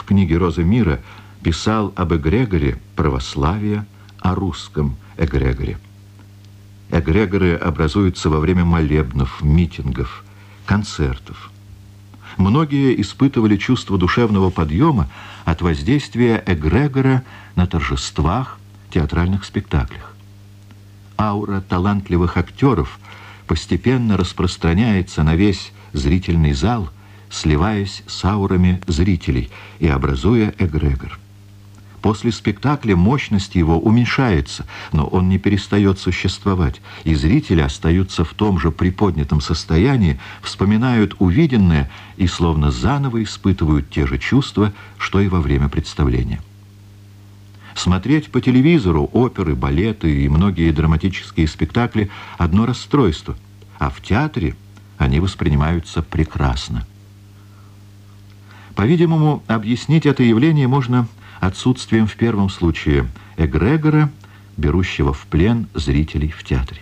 книге «Роза мира» писал об эгрегоре православия, о русском эгрегоре. Эгрегоры образуются во время молебнов, митингов, концертов. Многие испытывали чувство душевного подъема от воздействия эгрегора на торжествах, театральных спектаклях. Аура талантливых актеров постепенно распространяется на весь зрительный зал, сливаясь с аурами зрителей и образуя эгрегор. После спектакля мощность его уменьшается, но он не перестает существовать, и зрители остаются в том же приподнятом состоянии, вспоминают увиденное и словно заново испытывают те же чувства, что и во время представления. Смотреть по телевизору оперы, балеты и многие драматические спектакли – одно расстройство, а в театре они воспринимаются прекрасно. По-видимому, объяснить это явление можно отсутствием в первом случае эгрегора, берущего в плен зрителей в театре.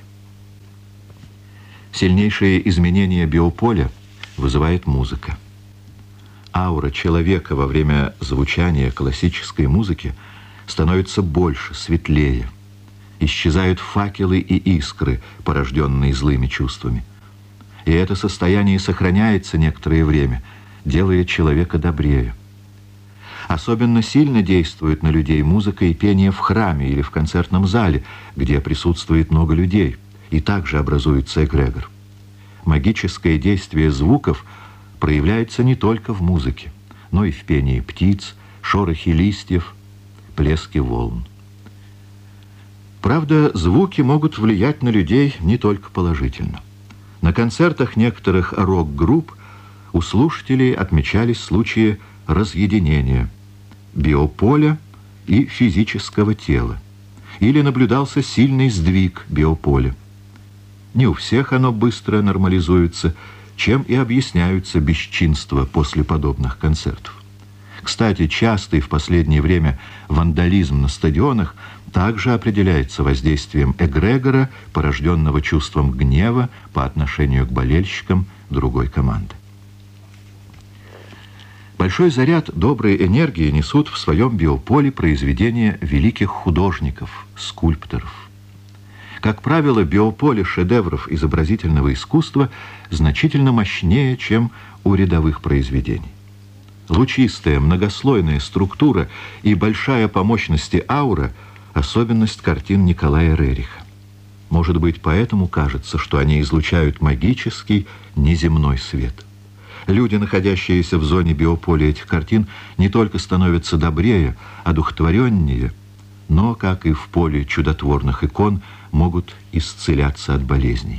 Сильнейшие изменения биополя вызывает музыка. Аура человека во время звучания классической музыки становится больше, светлее. Исчезают факелы и искры, порожденные злыми чувствами. И это состояние сохраняется некоторое время, делая человека добрее. Особенно сильно действует на людей музыка и пение в храме или в концертном зале, где присутствует много людей, и также образуется эгрегор. Магическое действие звуков проявляется не только в музыке, но и в пении птиц, шорохе листьев, плеске волн. Правда, звуки могут влиять на людей не только положительно. На концертах некоторых рок-групп у слушателей отмечались случаи разъединения биополя и физического тела, или наблюдался сильный сдвиг биополя. Не у всех оно быстро нормализуется, чем и объясняются бесчинства после подобных концертов. Кстати, частый в последнее время вандализм на стадионах также определяется воздействием эгрегора, порожденного чувством гнева по отношению к болельщикам другой команды. Большой заряд доброй энергии несут в своем биополе произведения великих художников, скульпторов. Как правило, биополе шедевров изобразительного искусства значительно мощнее, чем у рядовых произведений. Лучистая, многослойная структура и большая по мощности аура – особенность картин Николая Рериха. Может быть, поэтому кажется, что они излучают магический, неземной свет. Люди, находящиеся в зоне биополя этих картин, не только становятся добрее, одухотвореннее, но, как и в поле чудотворных икон, могут исцеляться от болезней.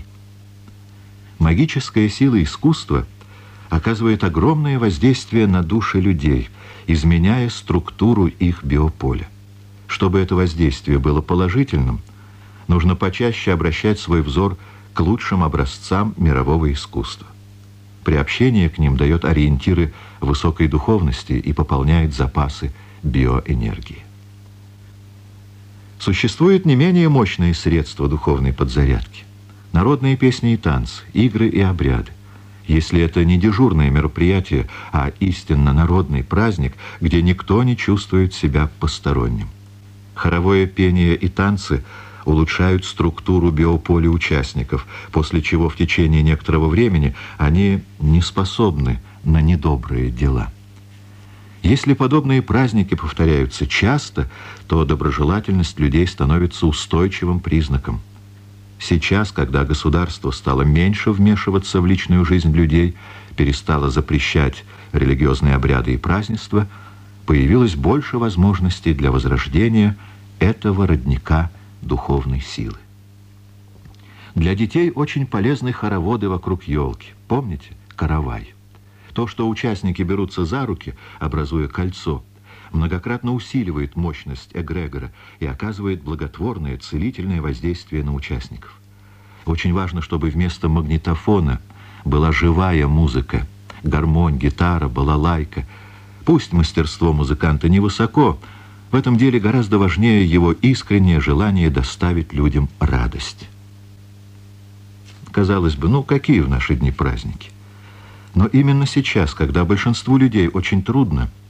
Магическая сила искусства оказывает огромное воздействие на души людей, изменяя структуру их биополя. Чтобы это воздействие было положительным, нужно почаще обращать свой взор к лучшим образцам мирового искусства. Приобщение к ним дает ориентиры высокой духовности и пополняет запасы биоэнергии. Существуют не менее мощные средства духовной подзарядки. Народные песни и танцы, игры и обряды. Если это не дежурное мероприятие, а истинно народный праздник, где никто не чувствует себя посторонним. Хоровое пение и танцы улучшают структуру биополя участников, после чего в течение некоторого времени они не способны на недобрые дела. Если подобные праздники повторяются часто, то доброжелательность людей становится устойчивым признаком. Сейчас, когда государство стало меньше вмешиваться в личную жизнь людей, перестало запрещать религиозные обряды и празднества, появилось больше возможностей для возрождения этого родника духовной силы. Для детей очень полезны хороводы вокруг елки. Помните? Каравай. То, что участники берутся за руки, образуя кольцо, многократно усиливает мощность эгрегора и оказывает благотворное, целительное воздействие на участников. Очень важно, чтобы вместо магнитофона была живая музыка, гармонь, гитара, балалайка. Пусть мастерство музыканта невысоко, в этом деле гораздо важнее его искреннее желание доставить людям радость. Казалось бы, ну какие в наши дни праздники? Но именно сейчас, когда большинству людей очень трудно,